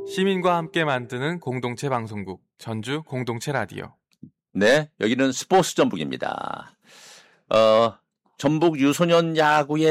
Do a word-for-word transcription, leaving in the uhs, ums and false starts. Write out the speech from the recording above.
시민과 함께 만드는 공동체 방송국 전주 공동체 라디오. 네, 여기는 스포츠 전북입니다. 어, 전북 유소년 야구의